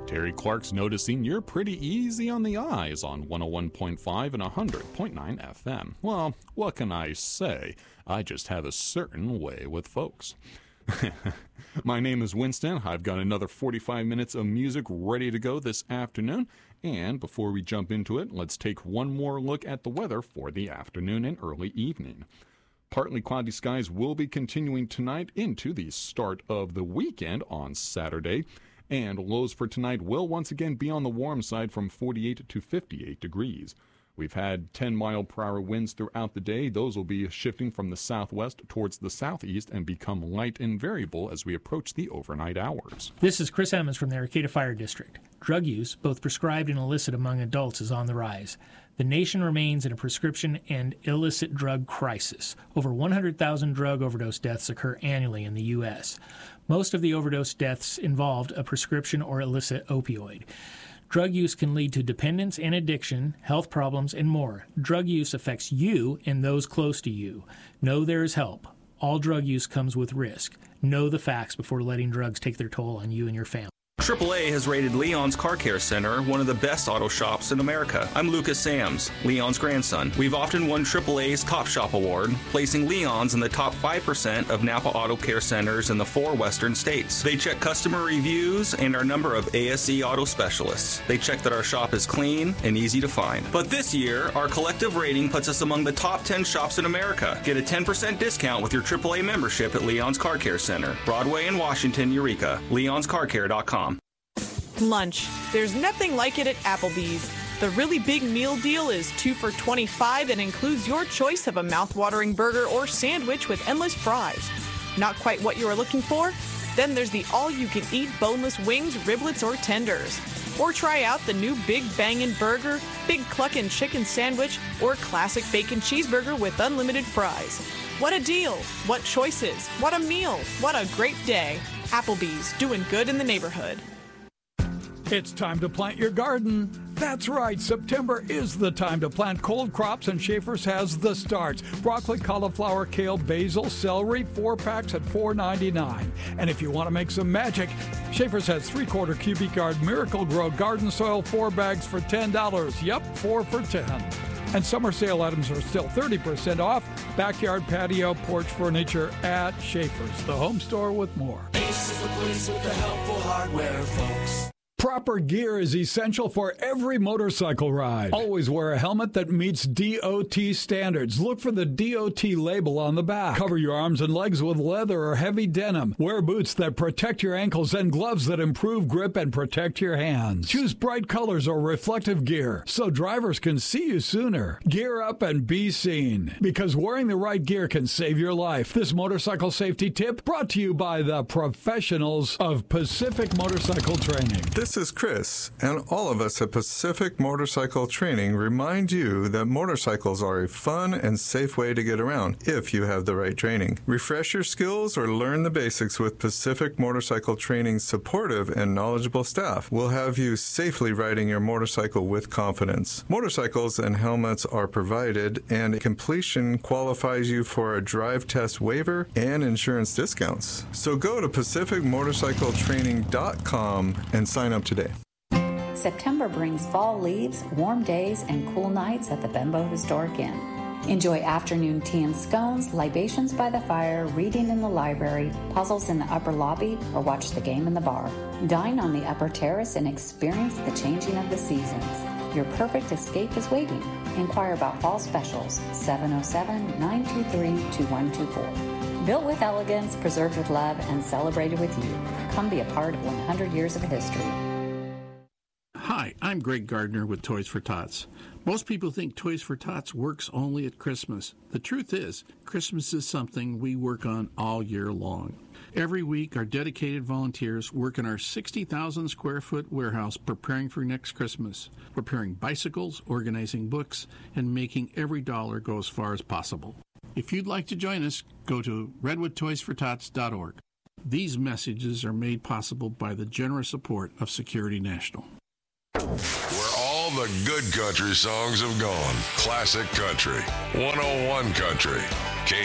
Terry Clark's noticing you're pretty easy on the eyes on 101.5 and 100.9 FM. Well, what can I say? I just have a certain way with folks. My name is Winston. I've got another 45 minutes of music ready to go this afternoon. And before we jump into it, let's take one more look at the weather for the afternoon and early evening. Partly cloudy skies will be continuing tonight into the start of the weekend on Saturday. And lows for tonight will once again be on the warm side from 48 to 58 degrees. We've had 10-mile-per-hour winds throughout the day. Those will be shifting from the southwest towards the southeast and become light and variable as we approach the overnight hours. This is Chris Emmons from the Arcata Fire District. Drug use, both prescribed and illicit among adults, is on the rise. The nation remains in a prescription and illicit drug crisis. Over 100,000 drug overdose deaths occur annually in the U.S. Most of the overdose deaths involved a prescription or illicit opioid. Drug use can lead to dependence and addiction, health problems, and more. Drug use affects you and those close to you. Know there is help. All drug use comes with risk. Know the facts before letting drugs take their toll on you and your family. AAA has rated Leon's Car Care Center one of the best auto shops in America. I'm Lucas Sams, Leon's grandson. We've often won AAA's Top Shop Award, placing Leon's in the top 5% of Napa Auto Care Centers in the 4 western states. They check customer reviews and our number of ASE auto specialists. They check that our shop is clean and easy to find. But this year, our collective rating puts us among the top 10 shops in America. Get a 10% discount with your AAA membership at Leon's Car Care Center, Broadway in Washington, Eureka, leonscarcare.com. Lunch. There's nothing like it at Applebee's. The really big meal deal is 2 for $25 and includes your choice of a mouth-watering burger or sandwich with endless fries. Not quite what you are looking for? Then there's the all-you-can-eat boneless wings, riblets, or tenders. Or try out the new Big Bangin' Burger, Big Cluckin' Chicken Sandwich, or Classic Bacon Cheeseburger with unlimited fries. What a deal! What choices! What a meal! What a great day! Applebee's, doing good in the neighborhood. It's time to plant your garden. That's right, September is the time to plant cold crops, and Schaefer's has the starts. Broccoli, cauliflower, kale, basil, celery, 4-packs at $4.99. And if you want to make some magic, Schaefer's has 3/4 cubic yard Miracle Grow garden soil, 4 bags for $10. Yep, 4 for $10. And summer sale items are still 30% off. Backyard patio, porch furniture at Schaefer's, the home store with more. Ace is the place with the helpful hardware, folks. Proper gear is essential for every motorcycle ride. Always wear a helmet that meets DOT standards. Look for the DOT label on the back. Cover your arms and legs with leather or heavy denim. Wear boots that protect your ankles and gloves that improve grip and protect your hands. Choose bright colors or reflective gear so drivers can see you sooner. Gear up and be seen, because wearing the right gear can save your life. This motorcycle safety tip brought to you by the professionals of Pacific Motorcycle Training. This is Chris, and all of us at Pacific Motorcycle Training remind you that motorcycles are a fun and safe way to get around if you have the right training. Refresh your skills or learn the basics with Pacific Motorcycle Training's supportive and knowledgeable staff. We'll have you safely riding your motorcycle with confidence. Motorcycles and helmets are provided, and completion qualifies you for a drive test waiver and insurance discounts. So go to PacificMotorcycleTraining.com and sign up today. September brings fall leaves, warm days, and cool nights at the Bembo Historic Inn. Enjoy afternoon tea and scones, libations by the fire, reading in the library, puzzles in the upper lobby, or watch the game in the bar. Dine on the upper terrace and experience the changing of the seasons. Your perfect escape is waiting. Inquire about fall specials, 707-923-2124. Built with elegance, preserved with love, and celebrated with you. Come be a part of 100 years of history. Hi, I'm Greg Gardner with Toys for Tots. Most people think Toys for Tots works only at Christmas. The truth is, Christmas is something we work on all year long. Every week, our dedicated volunteers work in our 60,000 square foot warehouse preparing for next Christmas, preparing bicycles, organizing books, and making every dollar go as far as possible. If you'd like to join us, go to redwoodtoysfortots.org. These messages are made possible by the generous support of Security National. Where all the good country songs have gone. Classic Country. 101 Country.